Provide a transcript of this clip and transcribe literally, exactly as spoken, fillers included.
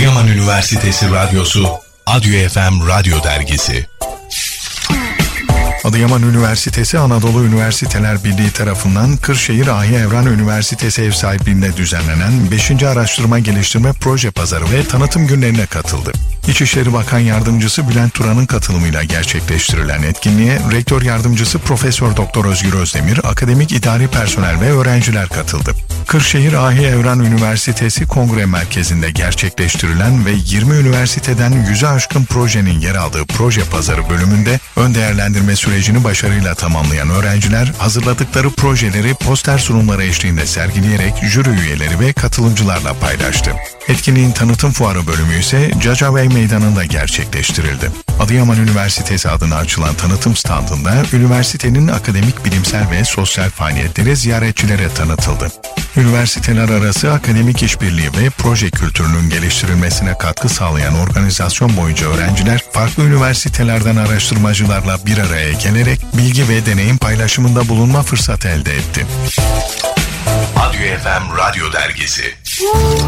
Adıyaman Üniversitesi Radyosu, Adyo F M Radyo Dergisi. Adıyaman Üniversitesi Anadolu Üniversiteler Birliği tarafından Kırşehir Ahi Evran Üniversitesi ev sahipliğinde düzenlenen beşinci Araştırma Geliştirme Proje Pazarı ve Tanıtım Günlerine katıldı. İçişleri Bakan Yardımcısı Bülent Turan'ın katılımıyla gerçekleştirilen etkinliğe Rektör Yardımcısı Profesör Doktor Özgür Özdemir, akademik idari personel ve öğrenciler katıldı. Kırşehir Ahi Evran Üniversitesi Kongre Merkezi'nde gerçekleştirilen ve yirmi üniversiteden yüze aşkın projenin yer aldığı proje pazarı bölümünde ön değerlendirme sürecini başarıyla tamamlayan öğrenciler hazırladıkları projeleri poster sunumları eşliğinde sergileyerek jüri üyeleri ve katılımcılarla paylaştı. Etkinliğin tanıtım fuarı bölümü ise Cacabey Meydanı'nda gerçekleştirildi. Adıyaman Üniversitesi adına açılan tanıtım standında üniversitenin akademik, bilimsel ve sosyal faaliyetleri ziyaretçilere tanıtıldı. Üniversiteler arası akademik işbirliği ve proje kültürünün geliştirilmesine katkı sağlayan organizasyon boyunca öğrenciler farklı üniversitelerden araştırmacılarla bir araya gelerek bilgi ve deneyim paylaşımında bulunma fırsatı elde etti. Adyo F M Radyo Dergisi.